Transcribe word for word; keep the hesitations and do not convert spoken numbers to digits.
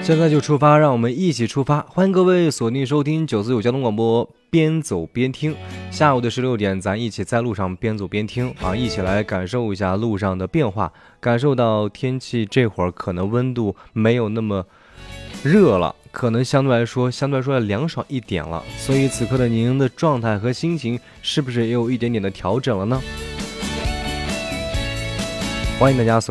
现在就出发，让我们一起出发！欢迎各位锁定收听九四九交通广播，边走边听。下午的十六点，咱一起在路上边走边听啊，一起来感受一下路上的变化，感受到天气这会儿可能温度没有那么热了，可能相对来说相对来说要凉爽一点了。所以此刻的您的状态和心情是不是也有一点点的调整了呢？欢迎大家